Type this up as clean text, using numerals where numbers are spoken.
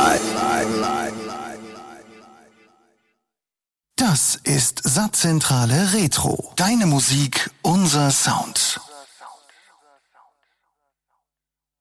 Das ist Satzzentrale Retro. Deine Musik, unser Sound.